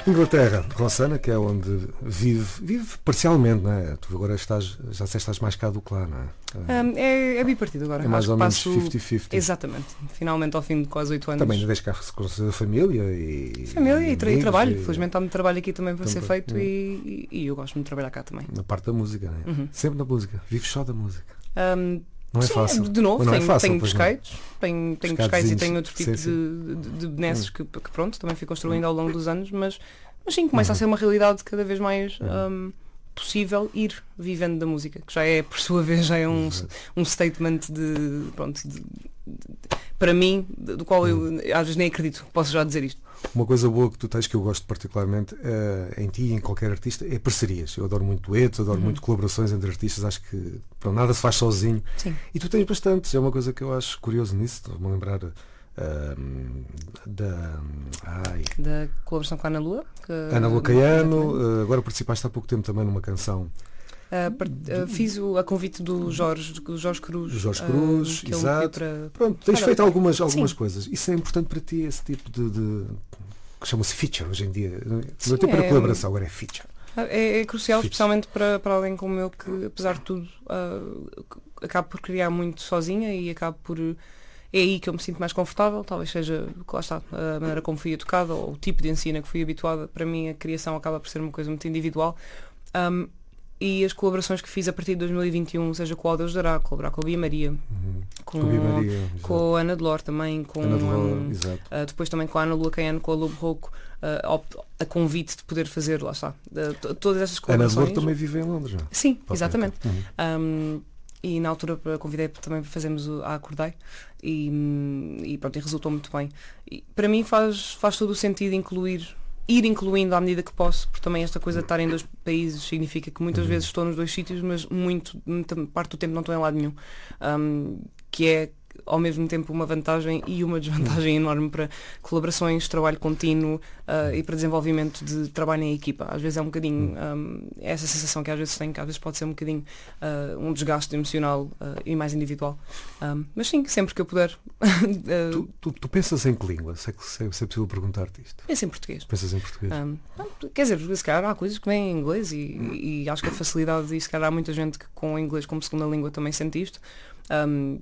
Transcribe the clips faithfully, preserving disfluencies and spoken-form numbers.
Inglaterra, Rossana, que é onde vive, vive parcialmente, não é? Tu agora estás, já sei, estás mais cá do que lá, não é? Um, é, é bipartido agora. É mais Acho ou que menos passo... cinquenta cinquenta. Exatamente. Finalmente, ao fim de quase oito anos. Também desde cá com a família e... Família e, tra amigos, e trabalho. E... Felizmente há muito trabalho aqui também para também, ser feito hum. e, e, e eu gosto muito de trabalhar cá também. Na parte da música, não é? Uhum. Sempre na música. Vives só da música. Um, Não é sim, fácil. De novo, não tenho, é fácil, tenho pois pesqueiros, tenho, tenho pesqueiros e tenho outro tipo sim, sim. de, de, de benesses que, que pronto, também fui construindo ao longo dos anos, mas, mas sim, começa Uhum. a ser uma realidade cada vez mais Uhum. um, possível ir vivendo da música, que já é, por sua vez, já é um, um statement de, pronto, de, de, para mim, do qual eu às vezes nem acredito que posso já dizer isto. Uma coisa boa que tu tens, que eu gosto particularmente uh, em ti e em qualquer artista, é parcerias. Eu adoro muito duetos, adoro Uhum. muito colaborações entre artistas, acho que pronto, nada se faz sozinho. Sim. E tu tens bastantes, é uma coisa que eu acho curioso nisso, estou-me a lembrar uh, da, ai, Da colaboração com a Ana Lua. Que, Ana Lua Caiano, uh, agora participaste há pouco tempo também numa canção. Uh, part, uh, fiz o, a convite do Jorge, do Jorge Cruz. Do Jorge Cruz, uh, que exato. Para... Pronto, tens para... feito algumas, algumas Sim. coisas. Isso é importante para ti, esse tipo de, de que chama-se feature hoje em dia. Sim, não é para é... colaboração, agora é feature. É, é crucial, Feature. especialmente para, para alguém como eu, que apesar de tudo uh, acabo por criar muito sozinha e acabo por. É aí que eu me sinto mais confortável, talvez seja, lá está, a maneira como fui educada ou o tipo de ensino que fui habituada. Para mim a criação acaba por ser uma coisa muito individual. Um, e as colaborações que fiz a partir de dois mil e vinte e um, seja com o Deus Dará, colaborar com a Bia Maria, Uhum. com, com a Bia Maria, com a Ana Delor também, com Ana Delor, um, exato. uh, depois também com a Ana Lua Caiano, com a Lobo Rouco, uh, a convite de poder fazer, lá está, uh, todas essas Ana colaborações. Delor também vive em Londres, não? Sim, Okay, exatamente. okay. Uhum. Um, e na altura convidei também para fazermos a Acordei e, e pronto, e resultou muito bem. E para mim faz, faz todo o sentido incluir, ir incluindo à medida que posso, porque também esta coisa de estar em dois países significa que muitas Uhum. vezes estou nos dois sítios, mas muito, muita parte do tempo não estou em lado nenhum. Um, que é ao mesmo tempo uma vantagem e uma desvantagem enorme para colaborações, trabalho contínuo uh, e para desenvolvimento de trabalho em equipa. Às vezes é um bocadinho um, essa sensação que às vezes tem, que às vezes pode ser um bocadinho uh, um desgaste emocional uh, e mais individual. Um, mas sim, sempre que eu puder. uh, Tu, tu, tu pensas em que língua? Se é, que, se é possível perguntar-te isto. penso em português. Pensas em português? Um, quer dizer, se calhar há coisas que vêm em inglês e, e acho que a facilidade, e se calhar há muita gente que com o inglês como segunda língua também sente isto. Um,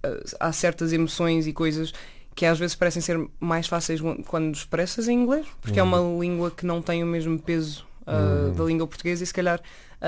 há certas emoções e coisas que às vezes parecem ser mais fáceis quando expressas em inglês, porque uhum. é uma língua que não tem o mesmo peso uh, uhum. da língua portuguesa e se calhar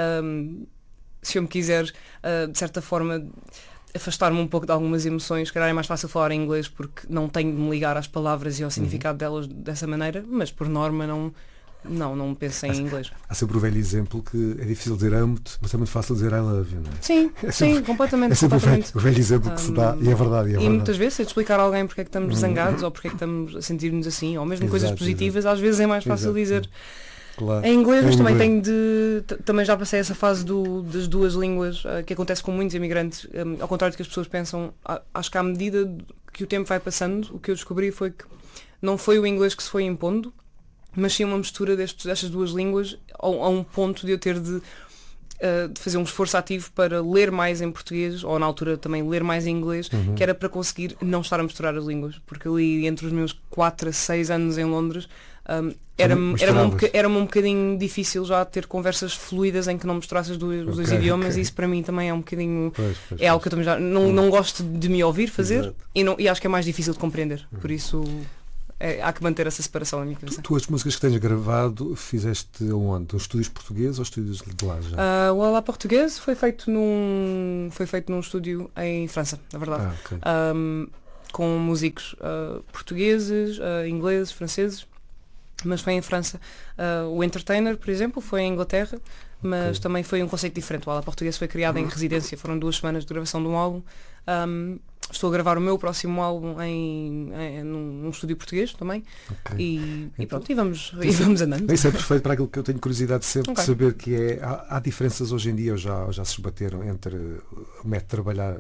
um, se eu me quiser uh, de certa forma afastar-me um pouco de algumas emoções, se calhar é mais fácil falar em inglês porque não tenho de me ligar às palavras e ao significado uhum. delas dessa maneira, mas por norma não Não, não penso em há, inglês. Há sempre o velho exemplo que é difícil dizer amo-te, mas é muito fácil dizer I love you, não é? Sim, é sempre, sim, completamente. É sempre completamente. O, velho, o velho exemplo que um, se dá e é verdade. E, é e verdade. muitas vezes, se explicar a alguém porque é que estamos zangados ou porque é que estamos a sentir-nos assim, ou mesmo exato, coisas positivas, exato. Às vezes é mais fácil exato. Dizer. Claro. Em inglês, mas em também inglês. tenho de. Também já passei essa fase do, das duas línguas, uh, que acontece com muitos imigrantes, um, ao contrário do que as pessoas pensam. A, acho que à medida que o tempo vai passando, o que eu descobri foi que não foi o inglês que se foi impondo, mas sim uma mistura destes, destas duas línguas a, a um ponto de eu ter de, uh, de fazer um esforço ativo para ler mais em português, ou na altura também ler mais em inglês, uhum. que era para conseguir não estar a misturar as línguas, porque ali entre os meus quatro a seis anos em Londres um, era-me era um, era um bocadinho difícil já ter conversas fluidas em que não misturasse os dois, os dois okay, idiomas okay. E isso para mim também é um bocadinho pois, pois, é algo que eu também já não, uhum. não gosto de me ouvir fazer e, não, e acho que é mais difícil de compreender, uhum. por isso É, há que manter essa separação na minha cabeça. Tu, tu as músicas que tens gravado fizeste onde? Os estúdios portugueses ou estúdios de lá já? Uh, o Olá Português foi feito num foi feito num estúdio em França, na verdade. Ah, okay. um, com músicos uh, portugueses, uh, ingleses, franceses, mas foi em França. Uh, o Entertainer, por exemplo, foi em Inglaterra, mas okay. também foi um conceito diferente. O Olá Português foi criado em residência, foram duas semanas de gravação de um álbum. Um, Estou a gravar o meu próximo álbum em, em, num, num estúdio português também okay. e, então, e pronto, e vamos, e vamos andando. Isso é perfeito para aquilo que eu tenho curiosidade sempre okay. de saber, que é, há, há diferenças hoje em dia, ou já, ou já se esbateram entre o método de trabalhar em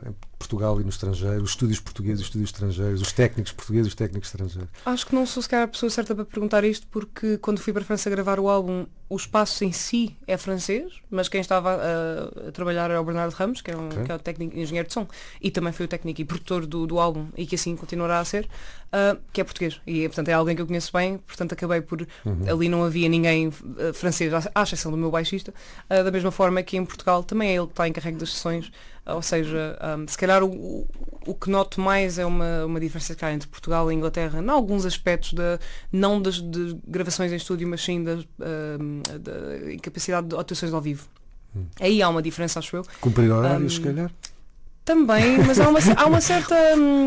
Portugal e no estrangeiro, os estúdios portugueses e os estúdios estrangeiros, os técnicos portugueses e os técnicos estrangeiros? Acho que não sou sequer a pessoa certa para perguntar isto, porque quando fui para a França gravar o álbum, o espaço em si é francês, mas quem estava a, a trabalhar era o Bernardo Ramos, que é, um, Okay. que é o técnico engenheiro de som, e também foi o técnico e produtor do, do álbum, e que assim continuará a ser, uh, que é português. E portanto é alguém que eu conheço bem, portanto acabei por... Uhum. Ali não havia ninguém uh, francês, à, à exceção do meu baixista, uh, da mesma forma que em Portugal também é ele que está encarregue das sessões. Ou seja, um, se calhar o, o, o que noto mais é uma, uma diferença cá entre Portugal e Inglaterra, em alguns aspectos, da, não das de gravações em estúdio, mas sim da, um, da incapacidade de atuações ao vivo. Hum. Aí há uma diferença, acho eu. Cumprir horários, um, se calhar? Também, mas há uma, há uma certa... Um,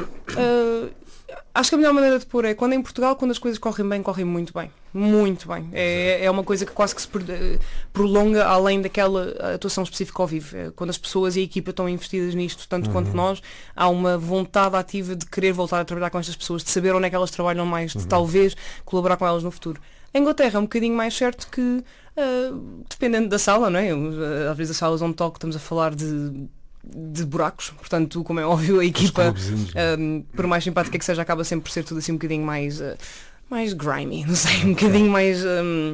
uh, acho que a melhor maneira de pôr é quando em Portugal, quando as coisas correm bem, correm muito bem. Muito bem. É, é uma coisa que quase que se prolonga além daquela atuação específica ao vivo. É, quando as pessoas e a equipa estão investidas nisto, tanto uhum. quanto nós, há uma vontade ativa de querer voltar a trabalhar com estas pessoas, de saber onde é que elas trabalham mais, de uhum. talvez colaborar com elas no futuro. A Inglaterra é um bocadinho mais certo que, uh, dependendo da sala, não é? Às vezes as salas onde toco estamos a falar de de buracos, portanto, como é óbvio, a equipa, um, por mais simpática que seja, acaba sempre por ser tudo assim um bocadinho mais uh, mais grimy, não sei, um bocadinho mais um,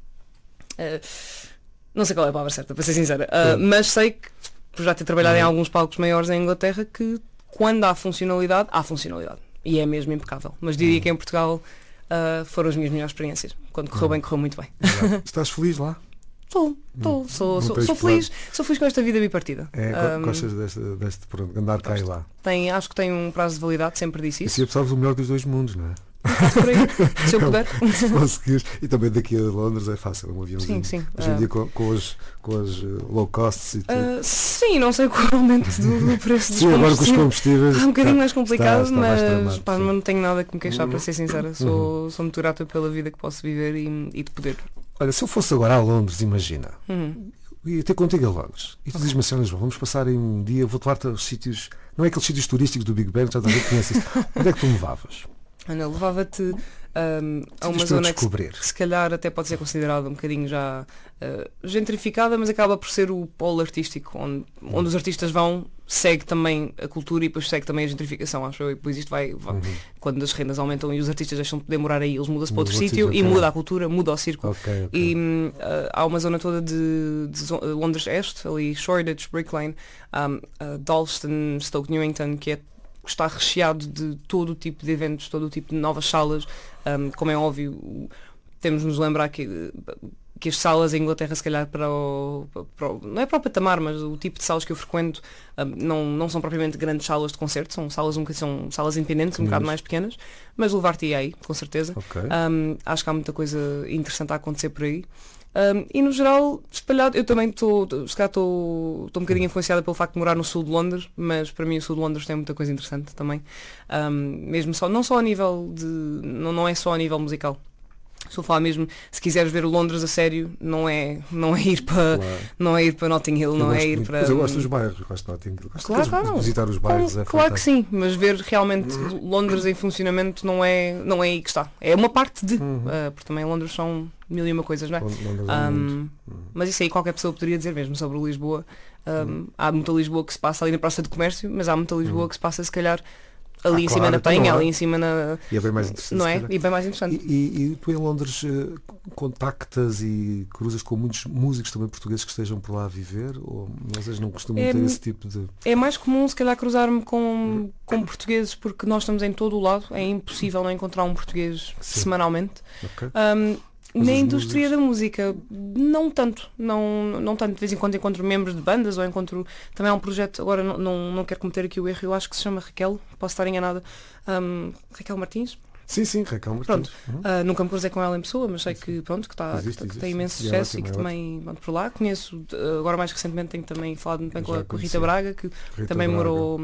uh, não sei qual é a palavra certa, para ser sincera, uh, mas sei que, por já ter trabalhado uhum. em alguns palcos maiores em Inglaterra, que quando há funcionalidade, há funcionalidade, e é mesmo impecável, mas diria uhum. que em Portugal uh, foram as minhas melhores experiências, quando correu uhum. bem, correu muito bem. Estás feliz lá? Estou, estou, sou, sou, sou feliz, sou feliz com esta vida bipartida. É, um, gostas deste, deste pronto, andar cá e lá? Tem, acho que tem um prazo de validade, sempre disse isso. E se o melhor dos dois mundos, não é? Por aí, se eu puder. Se conseguires. E também daqui a Londres é fácil, um aviãozinho. Sim, sim. Hoje em uh, dia com, com as, com as low costs e tudo. Uh, sim, não sei qual o aumento do, do preço dos sim, agora com os combustíveis. É um bocadinho mais complicado, está, está mas mais tramado, pá, não tenho nada que me queixar, para ser sincera. Sou, uhum. sou muito grata pela vida que posso viver e, e de poder. Olha, se eu fosse agora a Londres, imagina, uhum. ia ter contigo a Londres, e tu dizes-me assim, Lisboa, vamos passar em um dia, vou-te levar-te aos sítios, não é aqueles sítios turísticos do Big Ben, já estás a ver, conheces isso. Onde é que tu me levavas? Ana, levava-te um, a uma zona que, que se calhar até pode ser considerada um bocadinho já uh, gentrificada, mas acaba por ser o polo artístico, onde, onde os artistas vão, segue também a cultura e depois segue também a gentrificação, acho eu, e depois isto vai, vai uhum. quando as rendas aumentam e os artistas deixam de poder morar aí, eles mudam-se para outro sítio okay. e muda a cultura, muda o círculo. Okay, okay. E uh, há uma zona toda de, de Londres Este, ali Shoreditch, Brick Lane, um, uh, Dalston, Stoke Newington, que é está recheado de todo o tipo de eventos, todo o tipo de novas salas, um, como é óbvio, temos de nos lembrar que, que as salas em Inglaterra, se calhar para o, para o, não é para o patamar, mas o tipo de salas que eu frequento um, não, não são propriamente grandes salas de concerto, são salas, um, são salas independentes, um hum. bocado mais pequenas, mas levar-te aí, com certeza. Okay. Um, acho que há muita coisa interessante a acontecer por aí. Um, e no geral, espalhado, eu também estou estou um bocadinho influenciada pelo facto de morar no sul de Londres, mas para mim o sul de Londres tem muita coisa interessante também, um, mesmo só, não só a nível de, não, não é só a nível musical. Se eu falar mesmo, se quiseres ver o Londres a sério, não é, não é ir para claro. não é ir para Notting Hill, eu não é ir para. Mas eu gosto dos bairros, gosto de Notting Hill, gosto claro, de claro. visitar os bairros. Claro, é claro que sim, mas ver realmente Londres em funcionamento não é, não é aí que está. É uma parte de, uhum. uh, porque também Londres são mil e uma coisas, não é? Um, uhum. Mas isso aí qualquer pessoa poderia dizer mesmo sobre o Lisboa. Um, uhum. Há muita Lisboa que se passa ali na Praça de Comércio, mas há muita Lisboa uhum. que se passa se calhar ali ah, em cima claro, na Penha, ali em cima na... E é bem mais interessante. Não é? E bem mais interessante. E, e, e tu em Londres uh, contactas e cruzas com muitos músicos também portugueses que estejam por lá a viver? Ou vocês não costumam é, ter esse tipo de... É mais comum se calhar cruzar-me com, com portugueses, porque nós estamos em todo o lado, é impossível não encontrar um português Sim. semanalmente. Okay. Um, na indústria músicos? da música, não tanto, não, não tanto. De vez em quando encontro membros de bandas ou encontro. Também há um projeto, agora não, não, não quero cometer aqui o erro, eu acho que se chama Raquel, posso estar enganada. Um, Raquel Martins? Sim, sim, Raquel Martins. Pronto, uhum. uh, nunca me cruzei com ela em pessoa, mas sei que, pronto, que, tá, existe, que, que tem imenso sucesso e, e que também pronto, por lá. Conheço, agora mais recentemente tenho também falado muito bem com a, com a Rita Braga, que Rita também Braga. morou.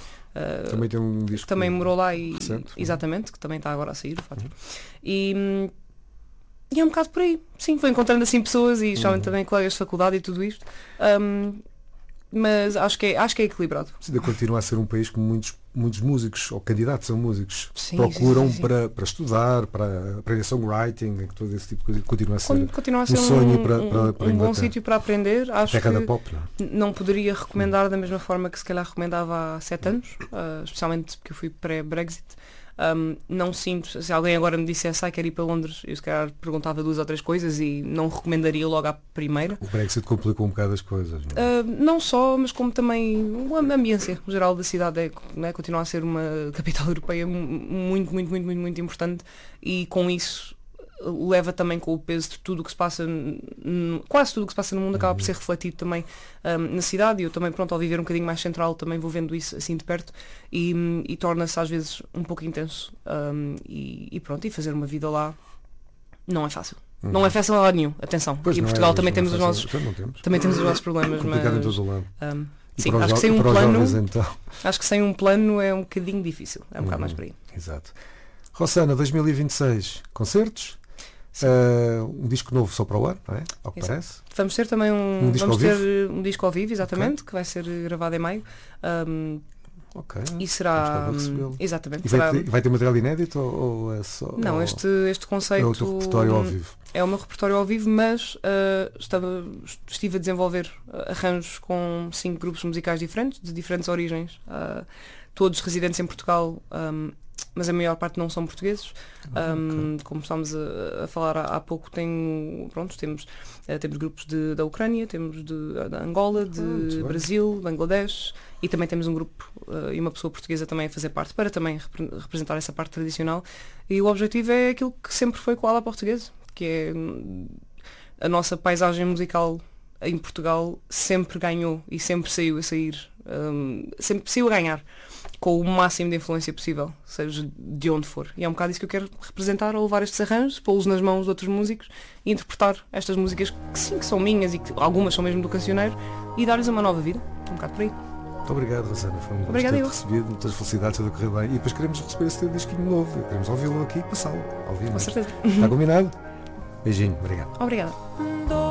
Uh, também tem um disco. Também morou lá e. Recente, exatamente, que também está agora a sair, o fato. Uhum. E. E é um bocado por aí, sim, vou encontrando assim pessoas e especialmente uhum. também colegas de faculdade e tudo isto. Um, mas acho que é, acho que é equilibrado. Ainda continua a ser um país que muitos, muitos músicos, ou candidatos a músicos, sim, procuram sim, sim. Para, para estudar, para aprender songwriting, todo esse tipo de coisa. Continua a ser, continua a ser um sonho um, para, para, para um bom sítio para aprender. Acho Terra que da pop, não? não poderia recomendar da mesma forma que se calhar recomendava há sete anos, uh, especialmente porque eu fui pré-Brexit. Um, não sinto, se alguém agora me dissesse, ah, quero ir para Londres, eu se calhar perguntava duas ou três coisas e não recomendaria logo à primeira. O Brexit complicou um bocado as coisas. Não, é? uh, não só, mas como também uma ambiência geral da cidade é, né, continua a ser uma capital europeia muito, muito, muito, muito, muito importante, e com isso leva também com o peso de tudo o que se passa, quase tudo o que se passa no mundo acaba por ser refletido também um, na cidade, e eu também, pronto, ao viver um bocadinho mais central, também vou vendo isso assim de perto, e, e torna-se às vezes um pouco intenso, um, e, e pronto, e fazer uma vida lá não é fácil. Uhum. Não é fácil a lado nenhum, atenção, pois aqui em Portugal é, também temos é os nossos temos. também temos os nossos problemas, mas em todo o lado. Um, E sim, para acho os, que sem um para plano jovens, então. acho que sem um plano é um bocadinho difícil, é um uhum. bocado mais por aí. Exato. Rossana, dois mil e vinte e seis, concertos? Uh, um disco novo só para o ano, não é? Ao que Exato. parece. Vamos ter também um, um disco vamos ao ter vivo? um disco ao vivo, exatamente, okay. que vai ser gravado em maio. Um, ok. E será. Um, exatamente. E vai, será... ter, vai ter material inédito ou, ou é só. Não, ou este, este conceito. é o teu repertório ao vivo. É o meu repertório ao vivo, mas uh, estava, estive a desenvolver arranjos com cinco grupos musicais diferentes, de diferentes origens, uh, todos residentes em Portugal. Um, mas a maior parte não são portugueses. Ah, um, okay. Como estamos a, a falar há, há pouco, tem, pronto, temos, uh, temos grupos de, da Ucrânia, temos de, de Angola, de ah, Brasil, Bangladesh, e também temos um grupo uh, e uma pessoa portuguesa também a fazer parte, para também repre representar essa parte tradicional. E o objetivo é aquilo que sempre foi com a ala portuguesa, que é a nossa paisagem musical em Portugal sempre ganhou e sempre saiu a sair, um, sempre saiu a ganhar, com o máximo de influência possível, seja de onde for. E é um bocado isso que eu quero representar, ao levar estes arranjos, pô-los nas mãos de outros músicos e interpretar estas músicas que sim, que são minhas e que algumas são mesmo do cancioneiro, e dar-lhes uma nova vida. Um bocado por aí. Muito obrigado, Rossana. Foi um gosto ter recebido, muitas felicidades, tudo a correr bem. E depois queremos receber esse teu disquinho novo. Queremos ouvi-lo aqui e passá-lo. Com certeza. Está combinado? Beijinho, obrigado. Obrigada.